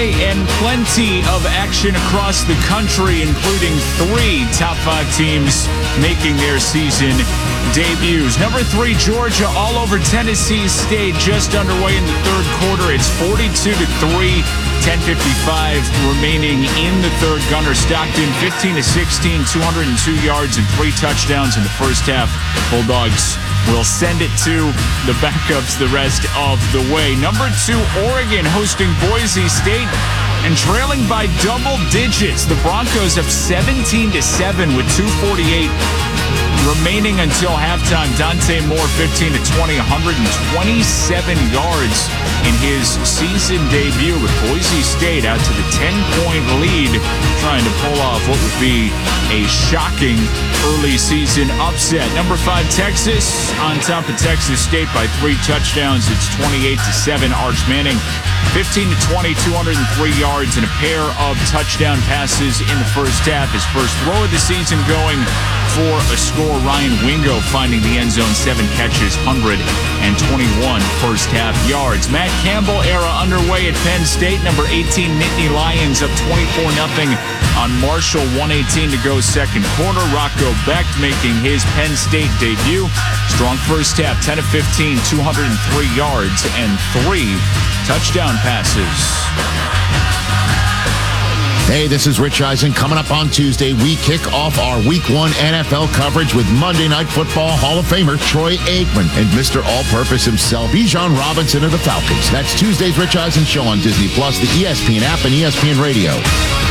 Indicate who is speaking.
Speaker 1: Tuesday, and plenty of action across the country, including 3 top 5 teams making their season debuts. Number 3, Georgia, all over Tennessee State, just underway in the third quarter. It's 42-3, 10:55 remaining in the third. Gunner Stockton, 15-16, 202 yards and 3 touchdowns in the first half. Bulldogs will send it to the backups the rest of the way. Number 2, Oregon hosting Boise State and trailing by double digits. The Broncos have 17-7 with 2:48 remaining until halftime. Dante Moore, 15-20, 127 yards in his season debut, with Boise State out to the 10-point lead, trying to pull off what would be a shocking early season upset. Number 5, Texas on top of Texas State by 3 touchdowns. It's 28-7. Arch Manning, 15-20, 203 yards and a pair of touchdown passes in the first half. His first throw of the season going for a score. Ryan Wingo finding the end zone, 7 catches, 121 first half yards. Matt Campbell era underway at Penn State. Number 18, Nittany Lions up 24-0 on Marshall, 1:18 to go second quarter. Rocco Becht making his Penn State debut. Strong first half, 10-15, 203 yards and 3 touchdown passes.
Speaker 2: Hey, this is Rich Eisen. Coming up on Tuesday, we kick off our Week 1 NFL coverage with Monday Night Football Hall of Famer Troy Aikman and Mr. All-Purpose himself, Bijan Robinson of the Falcons. That's Tuesday's Rich Eisen Show on Disney+, the ESPN app, and ESPN Radio.